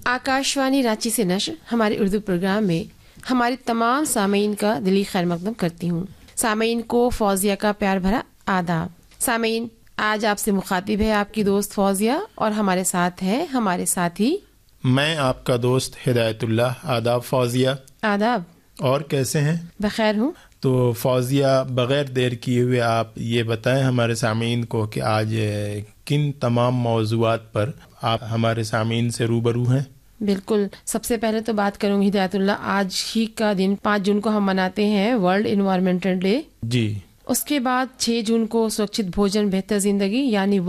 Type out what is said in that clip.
आकाशवाणी रांची से नश्र हमारे उर्दू प्रोग्राम में हमारे तमाम सामीन का दिली खैर मकदम करती हूँ। सामीन को फौजिया का प्यार भरा आदाब। सामीन, आज आपसे मुखातिब है आपकी दोस्त फौजिया और हमारे साथ है हमारे साथी मैं आपका दोस्त हिदायतुल्लाह। आदाब फौजिया। आदाब। और कैसे हैं? बखैर हूँ। तो फौजिया, बगैर देर किए हुए आप ये बताएं हमारे सामीन को कि आज किन तमाम मौज़ूआत पर आप हमारे सामीन से रूबरू हैं। बिल्कुल, सबसे पहले तो बात करूंगी हिदायतुल्लाह, आज ही का दिन 5 जून को हम मनाते हैं वर्ल्ड इन्वायरमेंटल डे। जी। उसके बाद 6 जून को सुरक्षित भोजन बेहतर जिंदगी यानी